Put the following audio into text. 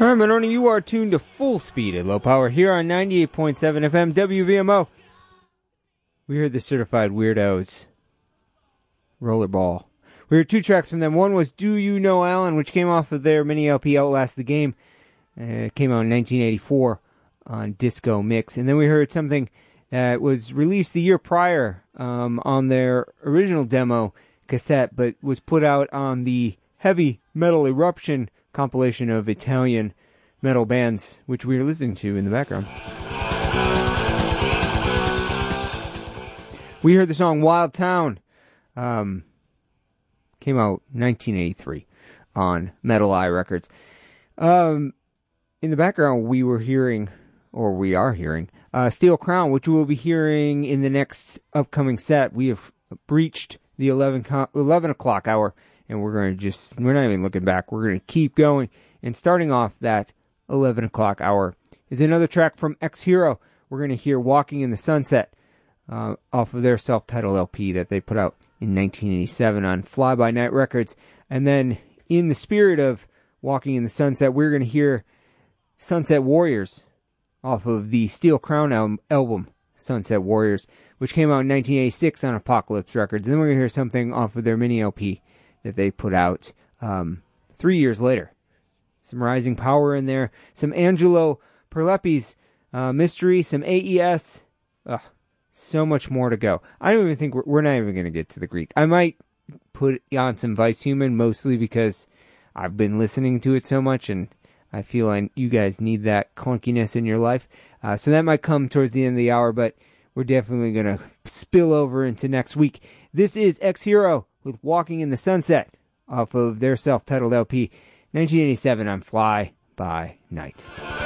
All right, Monona, you are tuned to Full Speed at Low Power here on 98.7 FM WVMO. We heard the Certified Weirdos, Rollerball. We heard two tracks from them. One was Do You Know Alan, which came off of their mini LP Outlast the Game. It came out in 1984 on Disco Mix. And then we heard something that was released the year prior on their original demo cassette, but was put out on the Heavy Metal Eruption compilation of Italian metal bands, which we are listening to in the background. We heard the song Wild Town. Came out 1983 on Metal Eye Records. In the background, we are hearing Steel Crown, which we will be hearing in the next upcoming set. We have breached the 11 o'clock hour, and we're not even looking back. We're going to keep going. And starting off that 11 o'clock hour is another track from X-Hero. We're going to hear Walking in the Sunset off of their self-titled LP that they put out in 1987 on Fly By Night Records. And then in the spirit of Walking in the Sunset, we're going to hear Sunset Warriors off of the Steel Crown album, Sunset Warriors, which came out in 1986 on Apocalypse Records. And then we're going to hear something off of their mini LP that they put out 3 years later. Some Rising Power in there, some Angelo Perlepi's Mystery, some AES. So much more to go. I don't even think we're not even going to get to the Greek. I might put on some Vice Human, mostly because I've been listening to it so much, and I feel you guys need that clunkiness in your life. So that might come towards the end of the hour, but we're definitely going to spill over into next week. This is X-Hero with Walking in the Sunset off of their self-titled LP, 1987 on Fly By Night.